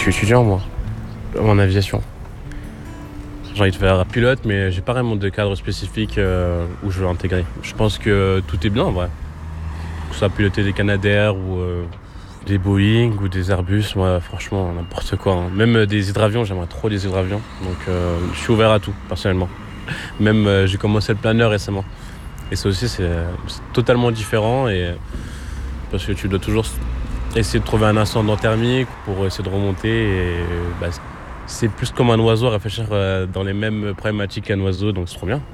suis étudiant, moi, en aviation. J'ai envie de faire pilote, mais j'ai pas vraiment de cadre spécifique où je veux intégrer. Je pense que tout est bien, en vrai. Que ce soit piloter des Canadair ou des Boeing ou des Airbus, moi, franchement, n'importe quoi. Hein. Même des hydravions, j'aimerais trop des hydravions. Donc, je suis ouvert à tout, personnellement. Même, j'ai commencé le planeur récemment. Et ça aussi, c'est totalement différent. Parce que tu dois toujours essayer de trouver un ascendant thermique pour essayer de remonter. Et c'est plus comme un oiseau, réfléchir dans les mêmes problématiques qu'un oiseau, donc c'est trop bien.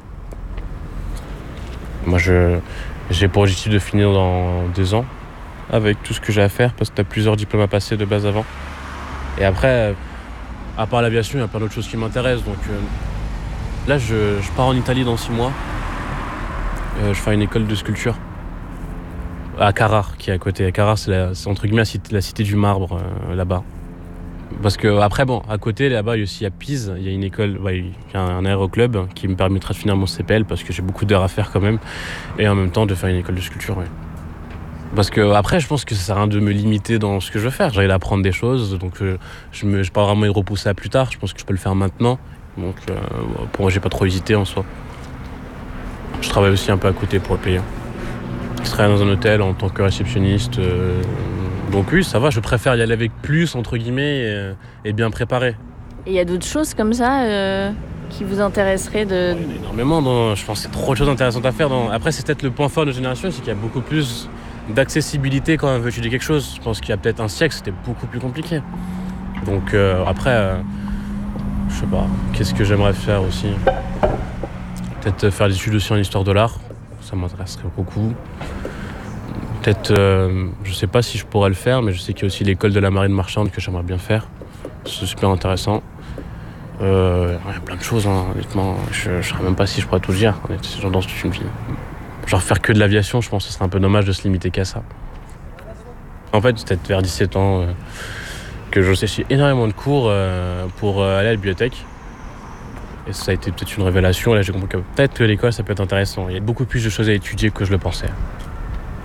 Moi, j'ai pour objectif de finir dans 2 ans avec tout ce que j'ai à faire, parce que tu as plusieurs diplômes à passer de base avant. Et après, à part l'aviation, il y a plein d'autres choses qui m'intéressent. Donc là, je pars en Italie dans 6 mois. Je fais une école de sculpture à Carrare, qui est à côté. Carrare, c'est entre guillemets la cité du marbre, là-bas. Parce que après, à côté, là-bas, il y a Pise, il y a une école, il y a un aéroclub qui me permettra de finir mon CPL, parce que j'ai beaucoup d'heures à faire quand même, et en même temps de faire une école de sculpture, ouais. Parce que après, je pense que ça sert à rien de me limiter dans ce que je veux faire. J'ai envie d'apprendre des choses, donc je n'ai pas vraiment envie de repousser à plus tard. Je pense que je peux le faire maintenant, donc pour moi, j'ai pas trop hésité en soi. Je travaille aussi un peu à côté pour le payer. Je travaille dans un hôtel en tant que réceptionniste. Donc oui, ça va, je préfère y aller avec plus, entre guillemets, et bien préparé. Et il y a d'autres choses comme ça qui vous intéresseraient de... Il y en a énormément, je pense qu'il y a trop de choses intéressantes à faire. Après, c'est peut-être le point fort de notre génération, c'est qu'il y a beaucoup plus d'accessibilité quand on veut étudier quelque chose. Je pense qu'il y a peut-être un siècle, c'était beaucoup plus compliqué. Donc après, je sais pas, qu'est-ce que j'aimerais faire aussi ? Peut-être faire des études aussi en histoire de l'art, ça m'intéresserait beaucoup. Peut-être, je sais pas si je pourrais le faire, mais je sais qu'il y a aussi l'école de la marine marchande que j'aimerais bien faire. C'est super intéressant. Il y a plein de choses, hein, honnêtement. Je ne saurais même pas si je pourrais tout dire, genre dans toute une vie. Genre faire que de l'aviation, je pense que ce serait un peu dommage de se limiter qu'à ça. En fait, c'est peut-être vers 17 ans que je sais énormément de cours pour aller à la bibliothèque. Et ça a été peut-être une révélation. Là, j'ai compris que peut-être que l'école, ça peut être intéressant. Il y a beaucoup plus de choses à étudier que je le pensais.